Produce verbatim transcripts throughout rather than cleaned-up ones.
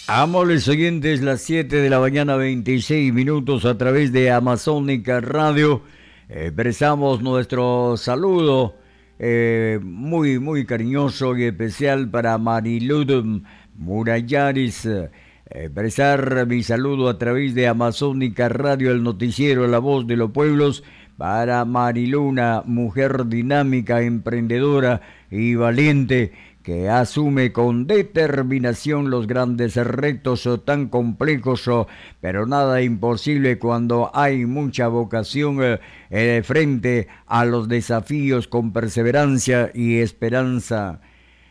Amables oyentes, las siete de la mañana, veintiséis minutos a través de Amazónica Radio. Expresamos nuestro saludo eh, muy, muy cariñoso y especial para Marilud Murayaris. Eh, expresar mi saludo a través de Amazónica Radio, el noticiero La Voz de los Pueblos, para Mariluna, mujer dinámica, emprendedora y valiente, que asume con determinación los grandes retos tan complejos, pero nada imposible cuando hay mucha vocación eh, frente a los desafíos con perseverancia y esperanza.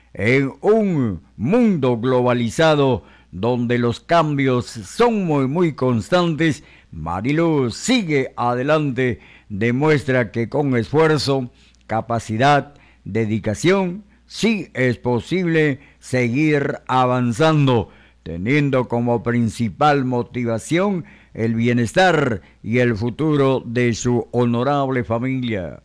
En un mundo globalizado donde los cambios son muy, muy constantes, Marilu sigue adelante, demuestra que con esfuerzo, capacidad, dedicación, sí es posible seguir avanzando, teniendo como principal motivación el bienestar y el futuro de su honorable familia.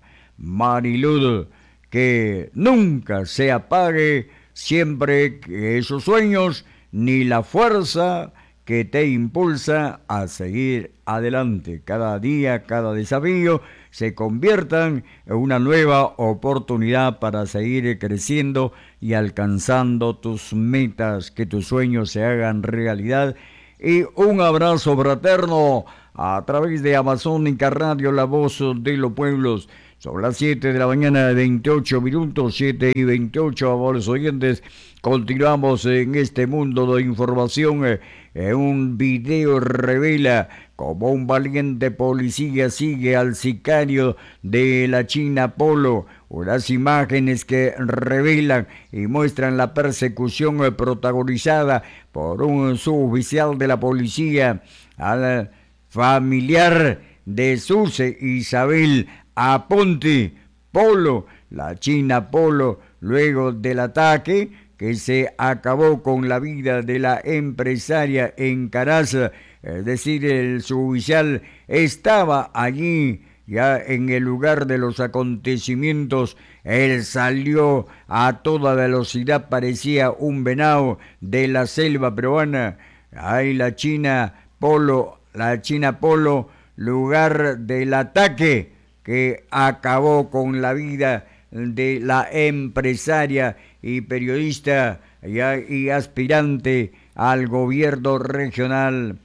Marilud, que nunca se apague siempre que esos sueños ni la fuerza que te impulsa a seguir adelante. Cada día, cada desafío se conviertan en una nueva oportunidad para seguir creciendo y alcanzando tus metas, que tus sueños se hagan realidad. Y un abrazo fraterno a través de Amazónica Radio, La Voz de los Pueblos. Son las siete de la mañana, veintiocho minutos, siete y veintiocho, amables oyentes. Continuamos en este mundo de información. Eh, un video revela cómo un valiente policía sigue al sicario de la China Polo. Unas imágenes que revelan y muestran la persecución protagonizada por un suboficial de la policía al familiar de Suse Isabel Aponte Polo, la China Polo, luego del ataque que se acabó con la vida de la empresaria en Caraza. Es decir, el suboficial estaba allí ya en el lugar de los acontecimientos. Él salió a toda velocidad, parecía un venado de la selva peruana. Ahí la China Polo, la China Polo, lugar del ataque que acabó con la vida de la empresaria y periodista y, y aspirante al gobierno regional.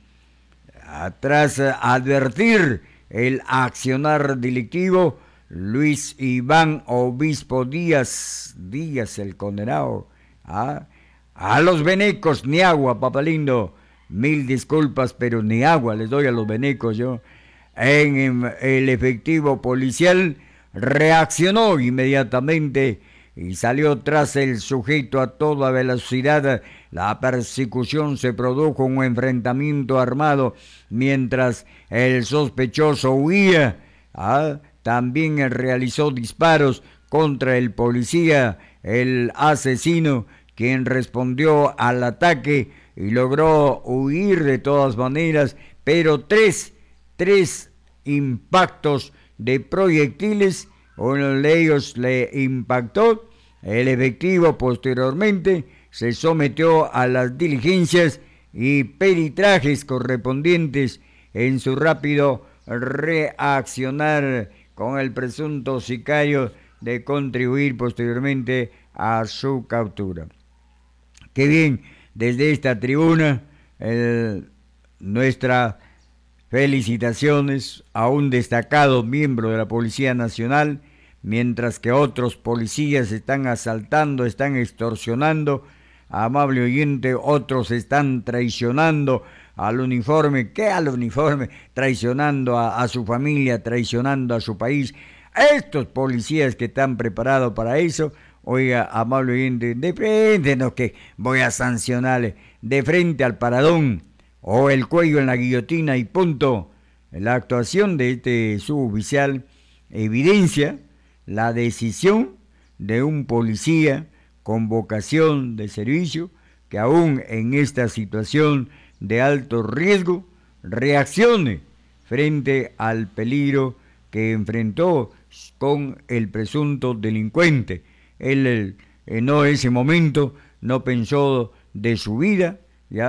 Tras advertir el accionar delictivo, Luis Iván Obispo Díaz, Díaz el condenado, ¿ah? A los venecos, ni agua, papalindo, mil disculpas, pero ni agua les doy a los venecos yo. En el efectivo policial reaccionó inmediatamente y salió tras el sujeto a toda velocidad. La persecución se produjo, un enfrentamiento armado mientras el sospechoso huía. ¿Ah? También realizó disparos contra el policía, el asesino, quien respondió al ataque y logró huir de todas maneras, pero tres, tres impactos de proyectiles, uno de ellos le impactó. El efectivo posteriormente se sometió a las diligencias y peritrajes correspondientes en su rápido reaccionar con el presunto sicario de contribuir posteriormente a su captura. Qué bien, desde esta tribuna, el, nuestra felicitaciones a un destacado miembro de la Policía Nacional, mientras que otros policías están asaltando, están extorsionando, amable oyente, otros están traicionando al uniforme. ¿Qué al uniforme? Traicionando a, a su familia, traicionando a su país. Estos policías que están preparados para eso, oiga, amable oyente, de frente, no que voy a sancionarle, de frente al paradón, o el cuello en la guillotina y punto. La actuación de este suboficial evidencia la decisión de un policía con vocación de servicio que aún en esta situación de alto riesgo reaccione frente al peligro que enfrentó con el presunto delincuente. Él en ese momento no pensó de su vida, ya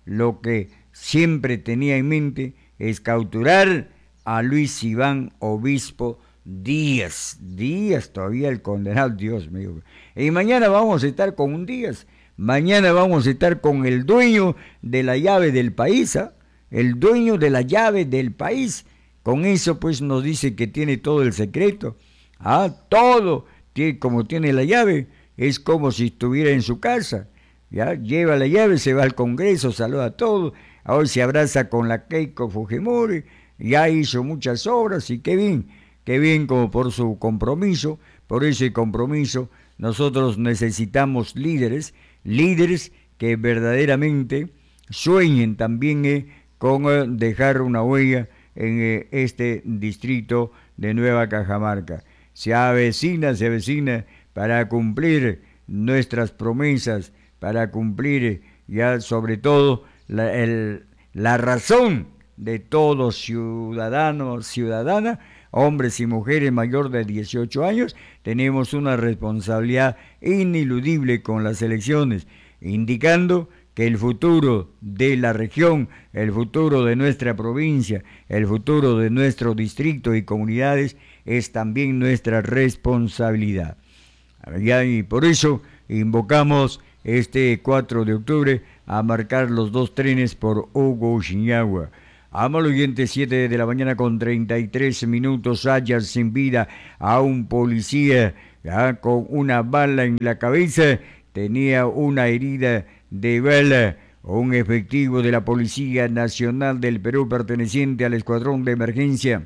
lo que siempre tenía en mente es capturar a Luis Iván Obispo Díaz. Díaz todavía el condenado, Dios mío. Y mañana vamos a estar con un Díaz. Mañana vamos a estar con el dueño de la llave del país, ¿eh? El dueño de la llave del país. Con eso pues nos dice que tiene todo el secreto. Ah, todo. Tiene, como tiene la llave, es como si estuviera en su casa. Ya lleva la llave, se va al Congreso, saluda a todos. Ahora se abraza con la Keiko Fujimori. Ya hizo muchas obras y qué bien. Qué bien como por su compromiso. Por ese compromiso nosotros necesitamos líderes. Líderes que verdaderamente sueñen también eh, con eh, dejar una huella en eh, este distrito de Nueva Cajamarca. Se avecina, se avecina para cumplir nuestras promesas, para cumplir ya sobre todo la, el, la razón de todo ciudadano, ciudadana, hombres y mujeres mayor de dieciocho años, tenemos una responsabilidad ineludible con las elecciones, indicando que el futuro de la región, el futuro de nuestra provincia, el futuro de nuestro distrito y comunidades es también nuestra responsabilidad. Y por eso invocamos este cuatro de octubre a marcar los dos trenes por Hugo Uchiñagua. Amable oyente, siete de la mañana con treinta y tres minutos, hallan sin vida a un policía ya, con una bala en la cabeza, tenía una herida de bala. Un efectivo de la Policía Nacional del Perú perteneciente al Escuadrón de Emergencia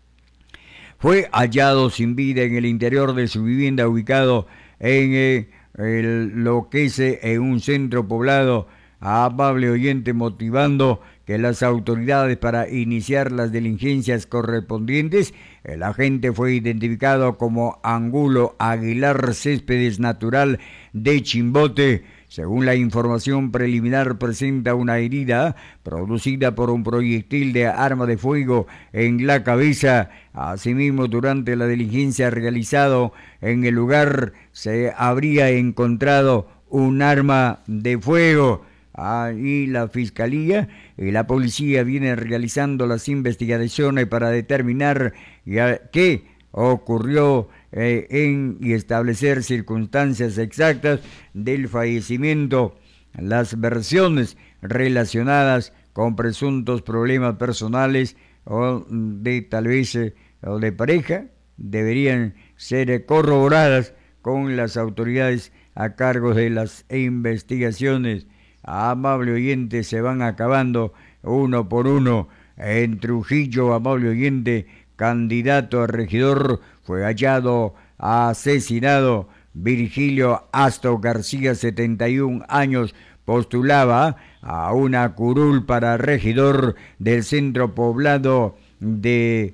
fue hallado sin vida en el interior de su vivienda ubicado en eh, el, lo que es eh, en un centro poblado. Amable oyente, motivando que las autoridades para iniciar las diligencias correspondientes, el agente fue identificado como Angulo Aguilar Céspedes, natural de Chimbote. Según la información preliminar, presenta una herida producida por un proyectil de arma de fuego en la cabeza. Asimismo, durante la diligencia realizada en el lugar se habría encontrado un arma de fuego. Ah, y la Fiscalía y la Policía vienen realizando las investigaciones para determinar ya qué ocurrió eh, en y establecer circunstancias exactas del fallecimiento, las versiones relacionadas con presuntos problemas personales o de tal vez eh, o de pareja deberían ser corroboradas con las autoridades a cargo de las investigaciones. Amable oyente, se van acabando uno por uno. En Trujillo, amable oyente, candidato a regidor, fue hallado asesinado. Virgilio Asto García, setenta y un años, postulaba a una curul para regidor del centro poblado de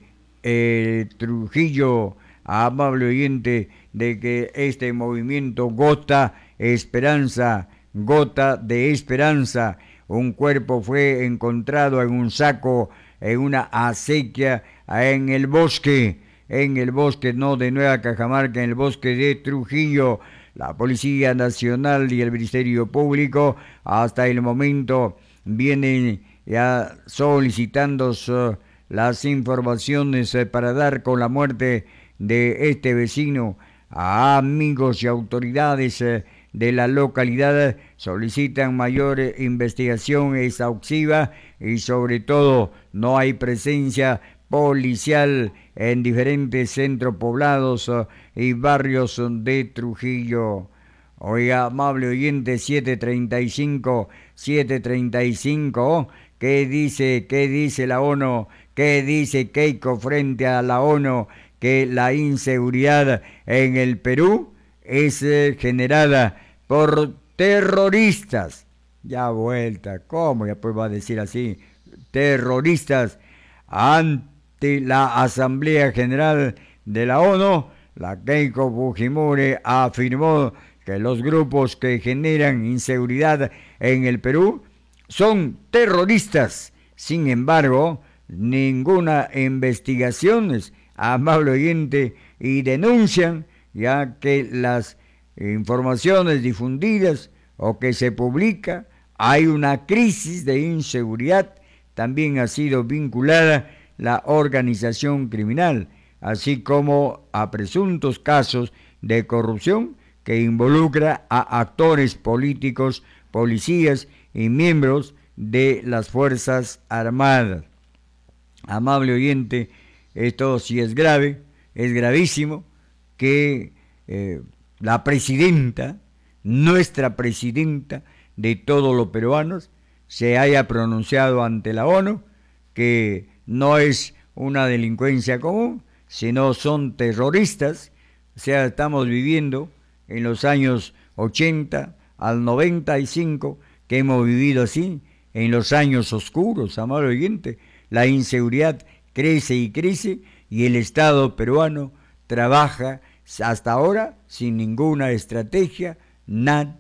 eh, Trujillo. Amable oyente, de que este movimiento Gota Esperanza, Gota de Esperanza, un cuerpo fue encontrado en un saco, en una acequia, en el bosque, en el bosque no de Nueva Cajamarca, en el bosque de Trujillo. La Policía Nacional y el Ministerio Público hasta el momento vienen ya solicitando uh, las informaciones uh, para dar con la muerte de este vecino. A amigos y autoridades uh, de la localidad solicitan mayor investigación exhaustiva y sobre todo no hay presencia policial en diferentes centros poblados uh, y barrios de Trujillo. Oiga, amable oyente, siete treinta y cinco, siete treinta y cinco, ¿qué dice, qué dice la ONU? ¿Qué dice Keiko frente a la ONU? Que la inseguridad en el Perú es eh, generada por terroristas. Ya vuelta, ¿cómo ya pues va a decir así? Terroristas. Ante la Asamblea General de la ONU, la Keiko Fujimori afirmó que los grupos que generan inseguridad en el Perú son terroristas. Sin embargo, ninguna investigación, amable oyente, y denuncian ya que las informaciones difundidas o que se publica hay una crisis de inseguridad, también ha sido vinculada la organización criminal, así como a presuntos casos de corrupción que involucra a actores políticos, policías y miembros de las Fuerzas Armadas. Amable oyente, esto sí es grave, es gravísimo que eh, la presidenta, nuestra presidenta de todos los peruanos, se haya pronunciado ante la ONU que no es una delincuencia común, sino son terroristas. O sea, estamos viviendo en los años ochenta al noventa y cinco, que hemos vivido así, en los años oscuros, amable oyente. La inseguridad crece y crece y el Estado peruano trabaja hasta ahora sin ninguna estrategia, nadie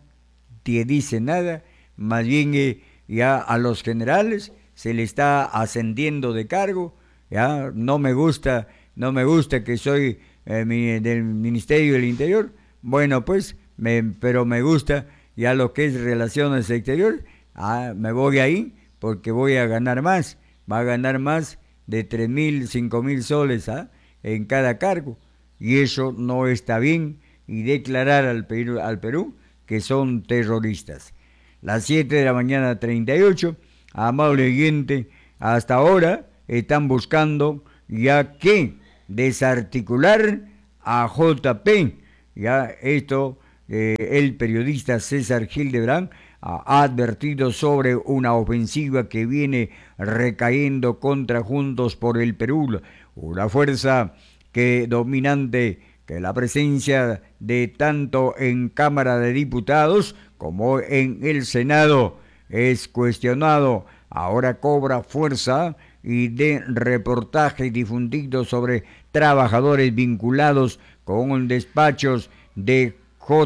dice nada, más bien eh, ya a los generales se le está ascendiendo de cargo, ya no me gusta, no me gusta que soy eh, mi, del Ministerio del Interior, bueno pues, me, pero me gusta ya lo que es Relaciones Exteriores, ah, me voy ahí porque voy a ganar más, va a ganar más de tres mil, cinco mil soles ¿ah? en cada cargo, y eso no está bien, y declarar al Perú, al Perú que son terroristas. Las siete de la mañana treinta y ocho, amable oyente, hasta ahora están buscando ya que desarticular a J P, ya esto, eh, el periodista César Hildebrand ha advertido sobre una ofensiva que viene recayendo contra Juntos por el Perú, una fuerza que dominante, que la presencia de tanto en Cámara de Diputados como en el Senado es cuestionado, ahora cobra fuerza y de reportaje difundido sobre trabajadores vinculados con despachos de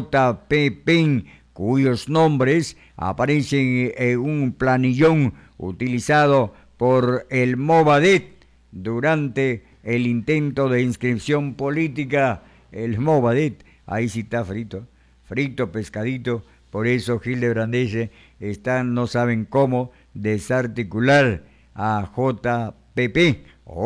J P P, cuyos nombres aparecen en un planillón utilizado por el Movadef durante el intento de inscripción política. El Movadef, ahí sí está frito, frito pescadito, por eso Hildebrand dice, están, no saben cómo desarticular a J P P.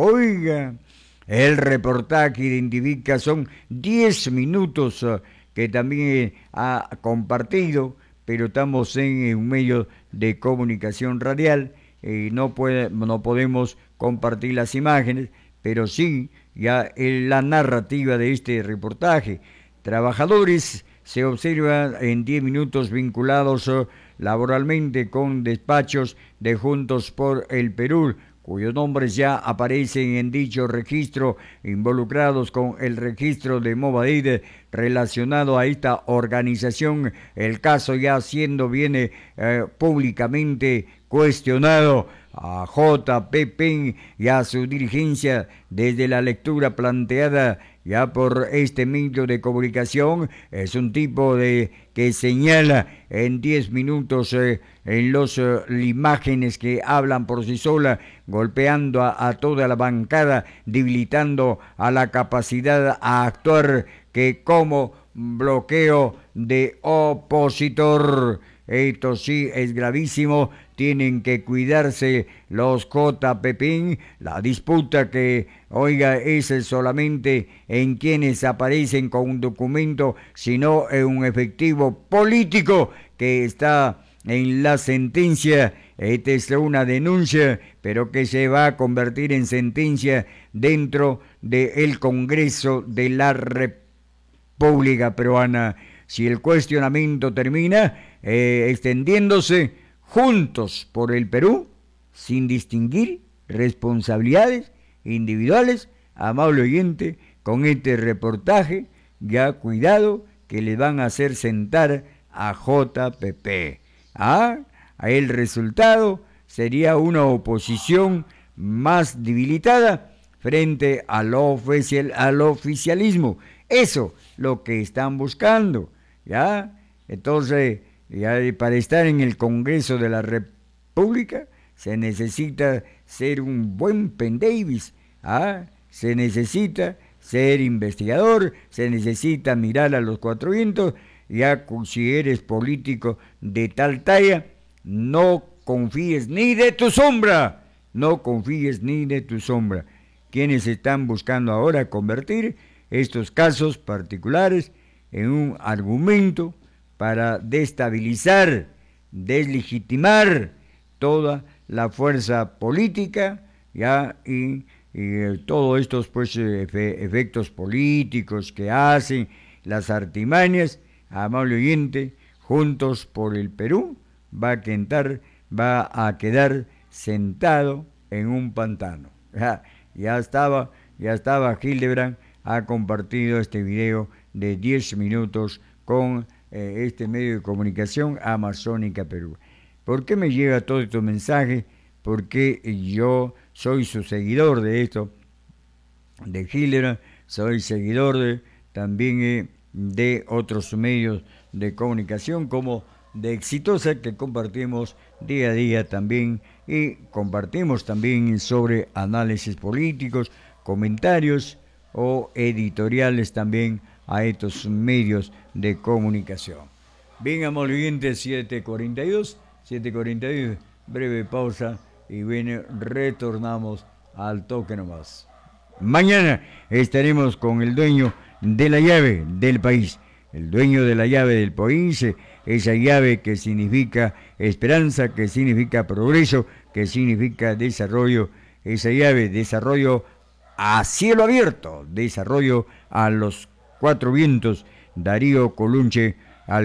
Oiga, el reportaje identifica, son diez minutos uh, que también ha compartido, pero estamos en un medio de comunicación radial y no, puede, no podemos compartir las imágenes, pero sí ya en la narrativa de este reportaje. Trabajadores se observan en diez minutos vinculados uh, laboralmente con despachos de Juntos por el Perú, cuyos nombres ya aparecen en dicho registro, involucrados con el registro de Movadef relacionado a esta organización. El caso ya siendo viene eh, públicamente cuestionado a J P P y a su dirigencia desde la lectura planteada ya por este medio de comunicación. Es un tipo de que señala en diez minutos eh, en las eh, imágenes que hablan por sí sola, golpeando a, a toda la bancada, debilitando a la capacidad a actuar que como bloqueo de opositor. Esto sí es gravísimo, tienen que cuidarse los J P P. La disputa que, oiga, es solamente en quienes aparecen con un documento, sino en un efectivo político que está en la sentencia. Esta es una denuncia, pero que se va a convertir en sentencia dentro del Congreso de la República Peruana. Si el cuestionamiento termina eh, extendiéndose, Juntos por el Perú, sin distinguir responsabilidades individuales, amable oyente, con este reportaje, ya cuidado que le van a hacer sentar a J P P. Ah, el resultado sería una oposición más debilitada frente al, oficial, al oficialismo. Eso lo que están buscando, ¿ya? Entonces, ya para estar en el Congreso de la República se necesita ser un buen Penn Davis, ¿ah? Se necesita ser investigador, se necesita mirar a los cuatro vientos, ya si eres político de tal talla, no confíes ni de tu sombra, no confíes ni de tu sombra. Quienes están buscando ahora convertir estos casos particulares en un argumento para destabilizar, deslegitimar toda la fuerza política, ya, y, y eh, todos estos pues efe, efectos políticos que hacen, las artimañas, amable oyente, Juntos por el Perú va a quedar, va a quedar sentado en un pantano. Ya, ya estaba, ya estaba Hildebrand, ha compartido este video de diez minutos con eh, este medio de comunicación Amazónica Perú. ¿Por qué me llega todo estos mensajes? Porque yo soy su seguidor de esto, de Hildebrand, soy seguidor de, también eh, de otros medios de comunicación como de Exitosa, que compartimos día a día también, y compartimos también sobre análisis políticos, comentarios o editoriales también a estos medios de comunicación. Bien, amable oyente, siete cuarenta y dos, siete cuarenta y dos, breve pausa y viene, retornamos al toque nomás. Mañana estaremos con el dueño de la llave del país, el dueño de la llave del país, esa llave que significa esperanza, que significa progreso, que significa desarrollo, esa llave, desarrollo a cielo abierto, desarrollo a los cuatro vientos. Darío Colunche